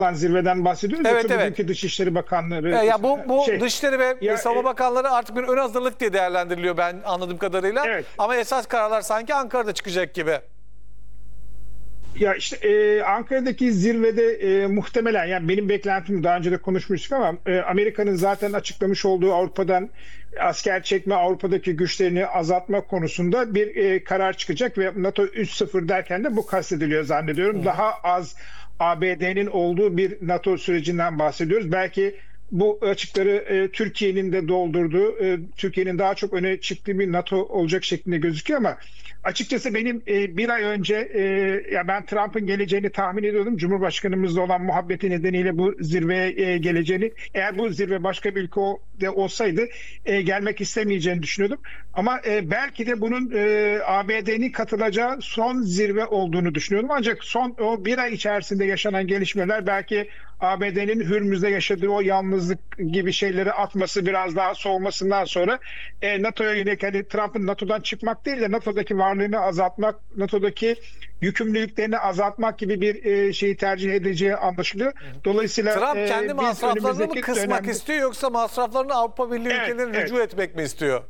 zirveden bahsediyoruz. Evet, Yoksa evet. bugünkü Dışişleri Bakanları... Ya bu Dışişleri ve ya, Savunma Bakanları artık bir ön hazırlık diye değerlendiriliyor ben anladığım kadarıyla. Evet. Ama esas kararlar sanki Ankara'da çıkacak gibi. Ya işte Ankara'daki zirvede muhtemelen, yani benim beklentim, daha önce de konuşmuştuk ama Amerika'nın zaten açıklamış olduğu Avrupa'dan asker çekme, Avrupa'daki güçlerini azaltma konusunda bir karar çıkacak ve NATO 3.0 derken de bu kastediliyor zannediyorum. Daha az ABD'nin olduğu bir NATO sürecinden bahsediyoruz. Belki bu açıkları Türkiye'nin de doldurduğu, Türkiye'nin daha çok öne çıktığı bir NATO olacak şeklinde gözüküyor ama açıkçası benim bir ay önce ya ben Trump'ın geleceğini tahmin ediyordum. Cumhurbaşkanımızla olan muhabbeti nedeniyle bu zirveye geleceğini, eğer bu zirve başka bir ülkede olsaydı gelmek istemeyeceğini düşünüyordum. Ama belki de bunun ABD'nin katılacağı son zirve olduğunu düşünüyordum. Ancak son o bir ay içerisinde yaşanan gelişmeler, belki ABD'nin Hürmüz'de yaşadığı o yalnızlık gibi şeyleri atması, biraz daha soğumasından sonra NATO'ya yönelik, hani Trump'ın NATO'dan çıkmak değil de NATO'daki varlığını azaltmak, NATO'daki yükümlülüklerini azaltmak gibi bir şeyi tercih edeceği anlaşılıyor. Dolayısıyla Trump kendi masraflarını mı kısmak dönemde... istiyor, yoksa masraflarını Avrupa Birliği ülkelerine rücu etmek mi istiyor?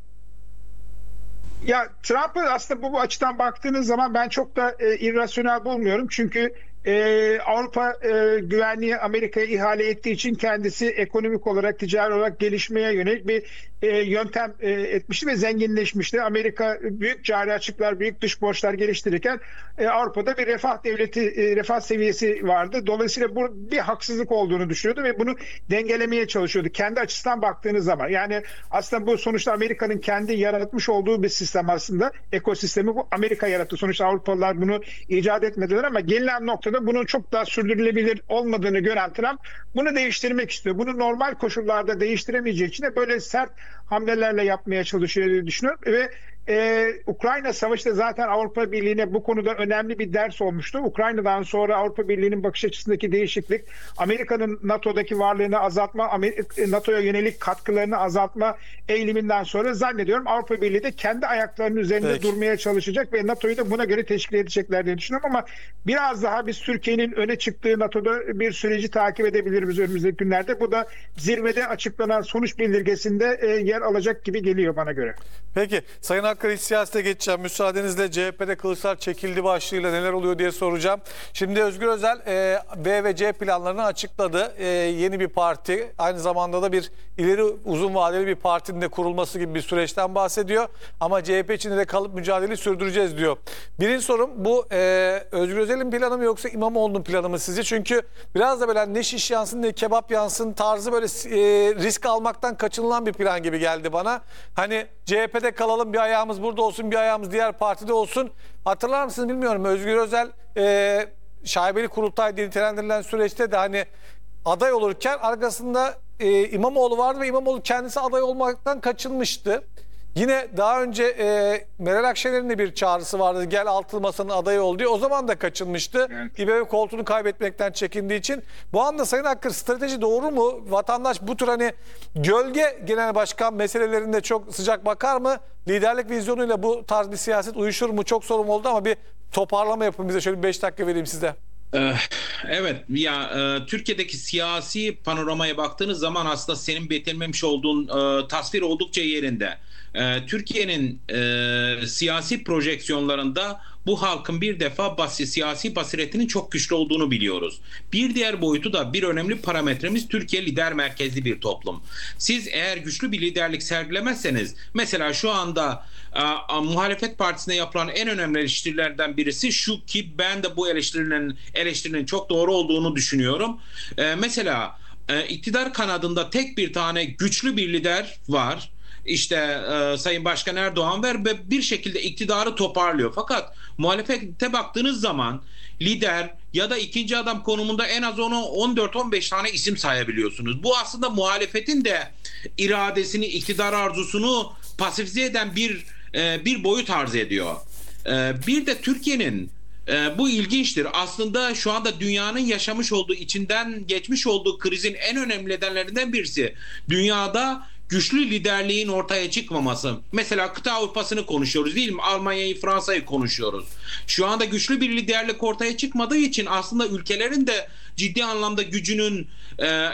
Ya Trump'ı aslında bu açıdan baktığınız zaman ben çok da irrasyonel bulmuyorum. Çünkü Avrupa güvenliği Amerika'ya ihale ettiği için kendisi ekonomik olarak, ticari olarak gelişmeye yönelik bir yöntem etmişti ve zenginleşmişti. Amerika büyük cari açıklar, büyük dış borçlar geliştirirken Avrupa'da bir refah devleti, refah seviyesi vardı. Dolayısıyla bu bir haksızlık olduğunu düşünüyordu ve bunu dengelemeye çalışıyordu. Kendi açısından baktığınız zaman. Yani aslında bu sonuçta Amerika'nın kendi yaratmış olduğu bir sistem aslında. Ekosistemi bu Amerika yarattı. Sonuçta Avrupalılar bunu icat etmediler ama gelinen noktada bunun çok daha sürdürülebilir olmadığını gören Trump bunu değiştirmek istiyor. Bunu normal koşullarda değiştiremeyeceği için de böyle sert hamlelerle yapmaya çalışıyor diye düşünüyorum ve Ukrayna Savaşı da zaten Avrupa Birliği'ne bu konuda önemli bir ders olmuştu. Ukrayna'dan sonra Avrupa Birliği'nin bakış açısındaki değişiklik, Amerika'nın NATO'daki varlığını azaltma, NATO'ya yönelik katkılarını azaltma eğiliminden sonra zannediyorum Avrupa Birliği de kendi ayaklarının üzerinde durmaya çalışacak ve NATO'yu da buna göre teşkil edecekler diye düşünüyorum ama biraz daha biz Türkiye'nin öne çıktığı NATO'da bir süreci takip edebiliriz önümüzdeki günlerde. Bu da zirvede açıklanan sonuç bildirgesinde yer alacak gibi geliyor bana göre. Peki Sayın Akkaya, iç siyasete geçeceğim. Müsaadenizle CHP'de kılıçlar çekildi başlığıyla neler oluyor diye soracağım. Şimdi Özgür Özel B ve C planlarını açıkladı. Yeni bir parti, aynı zamanda da bir ileri uzun vadeli bir partinin de kurulması gibi bir süreçten bahsediyor. Ama CHP içinde de kalıp mücadeleyi sürdüreceğiz diyor. Birinci sorum bu, Özgür Özel'in planı mı yoksa İmamoğlu'nun planı mı sizce? Çünkü biraz da böyle ne şiş yansın ne kebap yansın tarzı, böyle risk almaktan kaçınılan bir plan gibi geldi bana. Hani CHP'de kalalım, bir ayağımız burada olsun, bir ayağımız diğer partide olsun. Hatırlar mısınız bilmiyorum, Özgür Özel şaibeli kurultay diye nitelendirilen süreçte de hani aday olurken arkasında İmamoğlu vardı ve İmamoğlu kendisi aday olmaktan kaçınmıştı. Yine daha önce Meral Akşener'in de bir çağrısı vardı. Gel altılı masanın adayı ol diye. O zaman da kaçınmıştı. Evet. İBB koltuğunu kaybetmekten çekindiği için. Bu anda Sayın Akkır, strateji doğru mu? Vatandaş bu tür hani gölge genel başkan meselelerinde çok sıcak bakar mı? Liderlik vizyonuyla bu tarz bir siyaset uyuşur mu? Çok sorum oldu ama bir toparlama yapın bize. Şöyle bir 5 dakika vereyim size. Evet ya, Türkiye'deki siyasi panoramaya baktığınız zaman aslında senin betimlemiş olduğun tasvir oldukça yerinde. Türkiye'nin siyasi projeksiyonlarında bu halkın bir defa siyasi basiretinin çok güçlü olduğunu biliyoruz. Bir diğer boyutu da, bir önemli parametremiz, Türkiye lider merkezli bir toplum. Siz eğer güçlü bir liderlik sergilemezseniz, mesela şu anda muhalefet partisine yapılan en önemli eleştirilerden birisi şu ki ben de bu eleştirinin çok doğru olduğunu düşünüyorum. Mesela iktidar kanadında tek bir tane güçlü bir lider var. İşte Sayın Başkan Erdoğan var ve bir şekilde iktidarı toparlıyor. Fakat muhalefete baktığınız zaman lider ya da ikinci adam konumunda en az 14-15 tane isim sayabiliyorsunuz. Bu aslında muhalefetin de iradesini, iktidar arzusunu pasifize eden bir boyut arz ediyor. Bir de Türkiye'nin bu ilginçtir. Aslında şu anda dünyanın yaşamış olduğu, içinden geçmiş olduğu krizin en önemli nedenlerinden birisi. Dünyada güçlü liderliğin ortaya çıkmaması. Mesela kıta Avrupa'sını konuşuyoruz değil mi? Almanya'yı, Fransa'yı konuşuyoruz. Şu anda güçlü bir liderlik ortaya çıkmadığı için aslında ülkelerin de ciddi anlamda gücünün